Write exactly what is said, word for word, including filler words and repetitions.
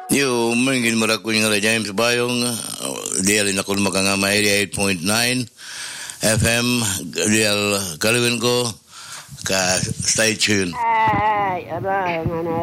Yo, mungkin meraku yung nga James Bayong, dialin ako makangama eighty-eight point nine F M, dial kalawin ko, ka stay tuned. Ay, ano, ano,